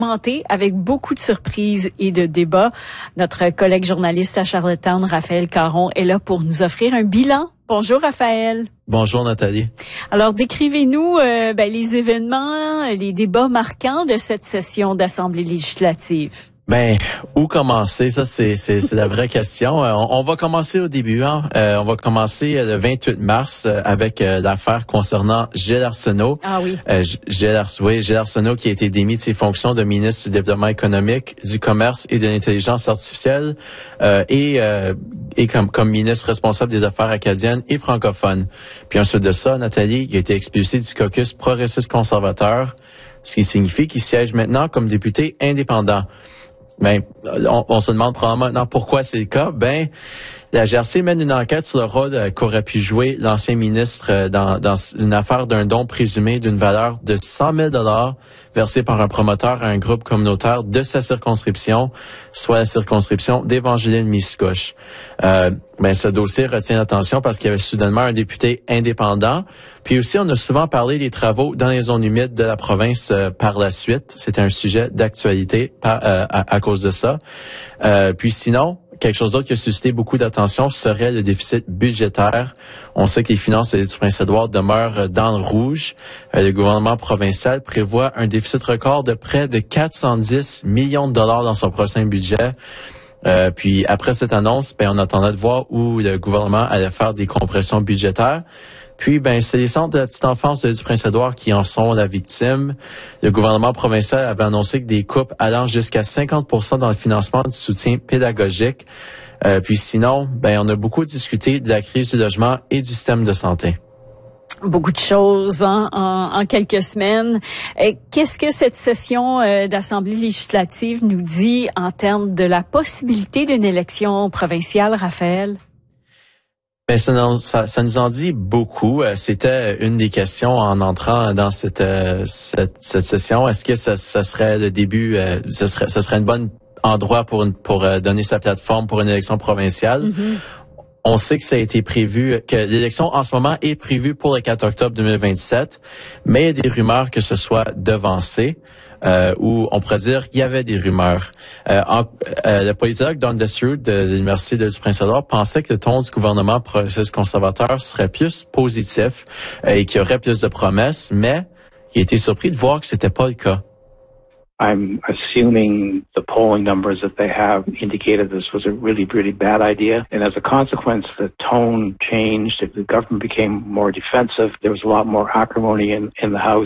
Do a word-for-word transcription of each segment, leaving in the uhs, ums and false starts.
avec beaucoup de surprises et de débats. Notre collègue journaliste à Charlottetown, Raphaël Caron, est là pour nous offrir un bilan. Bonjour Raphaël. Bonjour Nathalie. Alors décrivez-nous euh, ben, les événements, les débats marquants de cette session d'Assemblée législative. Ben, où commencer? Ça, c'est, c'est, c'est la vraie question. Euh, on, on va commencer au début. Hein? Euh, on va commencer le vingt-huit mars euh, avec euh, l'affaire concernant Gilles Arsenault. Ah oui. Euh, Gilles, oui, Gilles Arsenault qui a été démis de ses fonctions de ministre du Développement économique, du Commerce et de l'Intelligence artificielle euh, et, euh, et comme, comme ministre responsable des Affaires acadiennes et francophones. Puis ensuite de ça, Nathalie, il a été expulsé du caucus progressiste conservateur, ce qui signifie qu'il siège maintenant comme député indépendant. Ben, on, on se demande probablement maintenant pourquoi c'est le cas. Ben, la G R C mène une enquête sur le rôle euh, qu'aurait pu jouer l'ancien ministre euh, dans, dans une affaire d'un don présumé d'une valeur de cent mille dollars versé par un promoteur à un groupe communautaire de sa circonscription, soit la circonscription d'Évangéline-Miscouche. Euh, ben, ce dossier retient l'attention parce qu'il y avait soudainement un député indépendant. Puis aussi, on a souvent parlé des travaux dans les zones humides de la province euh, par la suite. C'était un sujet d'actualité par, euh, à, à cause de ça. Euh, puis sinon, quelque chose d'autre qui a suscité beaucoup d'attention serait le déficit budgétaire. On sait que les finances du Prince-Édouard demeurent dans le rouge. Euh, le gouvernement provincial prévoit un déficit record de près de quatre cent dix millions de dollars dans son prochain budget. Euh, puis après cette annonce, ben on attendait de voir où le gouvernement allait faire des compressions budgétaires. Puis, ben, c'est les centres de la petite enfance du Prince-Édouard qui en sont la victime. Le gouvernement provincial avait annoncé que des coupes allant jusqu'à cinquante pour cent dans le financement du soutien pédagogique. Euh, puis sinon, ben, on a beaucoup discuté de la crise du logement et du système de santé. Beaucoup de choses hein, en, en quelques semaines. Et qu'est-ce que cette session euh, d'Assemblée législative nous dit en termes de la possibilité d'une élection provinciale, Raphaël? Ben, ça, ça, ça nous en dit beaucoup. C'était une des questions en entrant dans cette cette, cette session. Est-ce que ça, ça serait le début, euh, ça serait ça serait un bon endroit pour une, pour euh, donner sa plateforme pour une élection provinciale? Mm-hmm. On sait que ça a été prévu, que l'élection en ce moment est prévue pour le quatre octobre deux mille vingt-sept, mais il y a des rumeurs que ce soit devancé. Euh, où on pourrait dire qu'il y avait des rumeurs. Euh, en, euh, le politologue Don Desrud de l'Université du Prince-Édouard pensait que le ton du gouvernement progressiste conservateur serait plus positif euh, et qu'il y aurait plus de promesses, mais il a été surpris de voir que c'était pas le cas. I'm assuming the polling numbers that they have indicated this was a really, really bad idea. And as a consequence, the tone changed. The government became more defensive. There was a lot more acrimony in, in the House.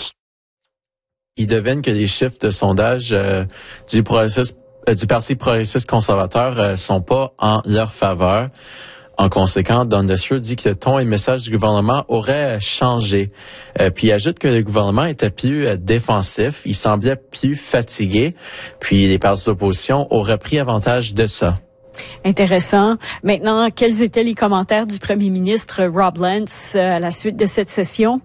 Il devine que les chiffres de sondage euh, du, progressiste, euh, du Parti progressiste conservateur euh, sont pas en leur faveur. En conséquent, Don Desrud dit que le ton et le message du gouvernement auraient changé. Euh, puis il ajoute que le gouvernement était plus euh, défensif, il semblait plus fatigué, puis les partis d'opposition auraient pris avantage de ça. Intéressant. Maintenant, quels étaient les commentaires du premier ministre Rob Lance euh, à la suite de cette session?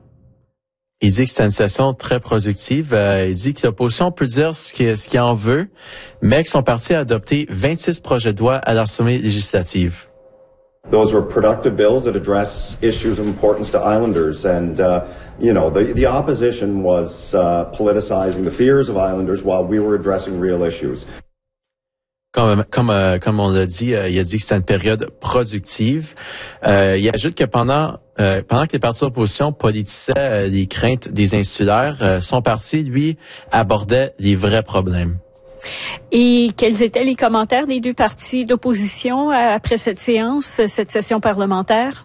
Il dit que c'est une session très productive. Euh, il dit que l'opposition peut dire ce qu'il ce qu'il en veut, mais que son parti a adopté vingt-six projets de loi à l'Assemblée législative. Those were productive bills that address issues of importance to Islanders, and uh, you know the the opposition was uh, politicizing the fears of Islanders while we were addressing real issues. Comme comme euh, comme on l'a dit, euh, il a dit que c'était une période productive. Euh, il ajoute que pendant euh, pendant que les partis d'opposition politisaient euh, les craintes des insulaires, euh, son parti lui abordait les vrais problèmes. Et quels étaient les commentaires des deux partis d'opposition après cette séance, cette session parlementaire?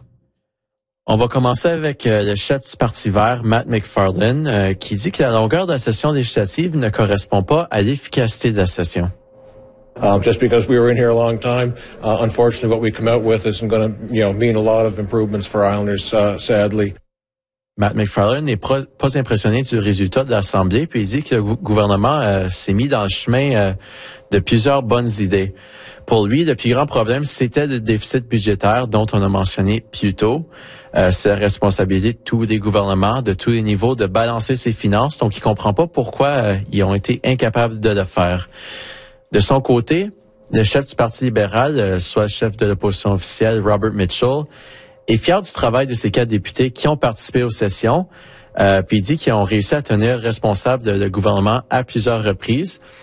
On va commencer avec euh, le chef du Parti vert, Matt McFarlane, euh, qui dit que la longueur de la session législative ne correspond pas à l'efficacité de la session. Um, just because we were in here a long time, uh, unfortunately, what we come out with isn't going to, you know, mean a lot of improvements for Islanders, uh, sadly. Matt McFarlane n'est pas impressionné du résultat de l'Assemblée, puis il dit que le gouvernement euh, s'est mis dans le chemin euh, de plusieurs bonnes idées. Pour lui, le plus grand problème, c'était le déficit budgétaire dont on a mentionné plus tôt. Euh, c'est la responsabilité de tous les gouvernements, de tous les niveaux, de balancer ses finances. Donc, il comprend pas pourquoi euh, ils ont été incapables de le faire. De son côté, le chef du Parti libéral, euh, soit le chef de l'opposition officielle, Robert Mitchell, est fier du travail de ces quatre députés qui ont participé aux sessions, euh, puis il dit qu'ils ont réussi à tenir responsable le gouvernement à plusieurs reprises.